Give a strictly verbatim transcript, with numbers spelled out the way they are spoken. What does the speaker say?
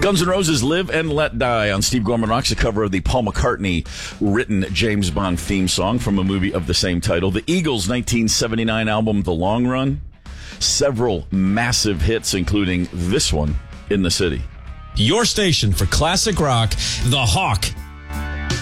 Guns N' Roses Live and Let Die on Steve Gorman Rocks, a cover of the Paul McCartney-written James Bond theme song from a movie of the same title. The Eagles' nineteen seventy-nine album, The Long Run. Several massive hits, including this one, In the City. Your station for classic rock, The Hawk.